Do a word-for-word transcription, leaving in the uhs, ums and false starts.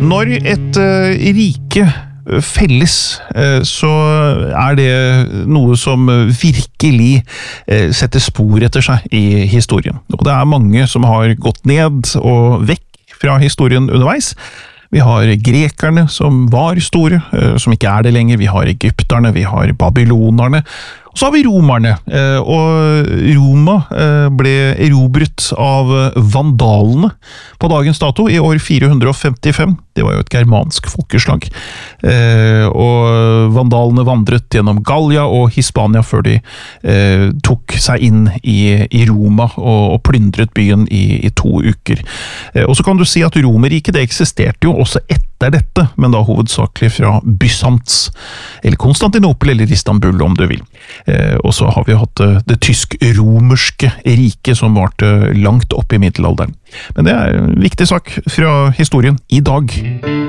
Når et uh, rike felles, uh, så er det noe som virkelig uh, setter spor etter seg i historien. Og det er mange som har gått ned og vekk fra historien underveis. Vi har grekerne som var store, uh, som ikke er det lenger. Vi har egypterne, vi har babylonerne. Og så har vi romerne, og Roma ble erobret av vandalene på dagens dato i år fire hundre femtifem. Det var jo et germansk folkeslag. Og vandalene vandret gjennom Gallia og Hispania før de tok seg inn i, i Roma og, og plyndret byen i, i to uker. Og så kan du si at Romerriket det eksisterte jo også etter dette, men da hovedsakelig fra Bysants, eller Konstantinopel eller Istanbul om du vil. Eh, og så har vi hatt det, det tysk-romerske riket som varte langt opp i middelalderen. Men det er en viktig sak fra historien i dag.